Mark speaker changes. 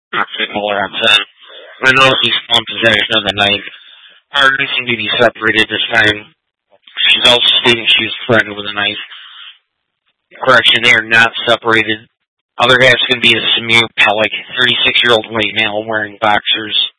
Speaker 1: Actually, caller on 10. I know he's still in possession of the knife. Parties seem to be separated this time. She's also stating she was threatened with a knife. Correction, they are not separated. Other guy's going to be a Samir Pelik, 36-year-old white male wearing boxers.